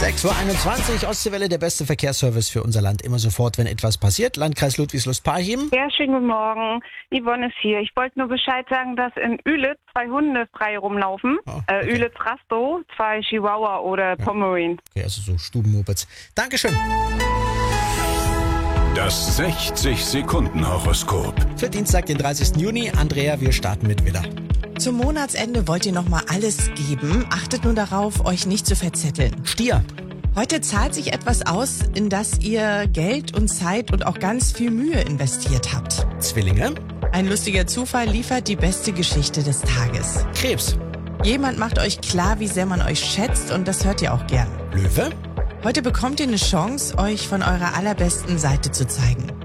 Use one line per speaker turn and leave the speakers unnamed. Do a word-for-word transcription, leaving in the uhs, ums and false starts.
sechs Uhr einundzwanzig, Ostseewelle, der beste Verkehrsservice für unser Land. Immer sofort, wenn etwas passiert. Landkreis Ludwigslust-Parchim.
Ja, schönen guten Morgen. Yvonne ist hier. Ich wollte nur Bescheid sagen, dass in Ühlitz zwei Hunde frei rumlaufen.
Oh, okay.
äh, Ühlitz-Rastow, zwei Chihuahua oder Pomeranian.
Okay, also so Stubenmopeds. Dankeschön.
Das sechzig-Sekunden-Horoskop.
Für Dienstag, den dreißigsten Juni. Andrea, wir starten mit Widder.
Zum Monatsende wollt ihr nochmal alles geben. Achtet nur darauf, euch nicht zu verzetteln.
Stier.
Heute zahlt sich etwas aus, in das ihr Geld und Zeit und auch ganz viel Mühe investiert habt.
Zwillinge.
Ein lustiger Zufall liefert die beste Geschichte des Tages.
Krebs.
Jemand macht euch klar, wie sehr man euch schätzt, und das hört ihr auch gern.
Löwe.
Heute bekommt ihr eine Chance, euch von eurer allerbesten Seite zu zeigen.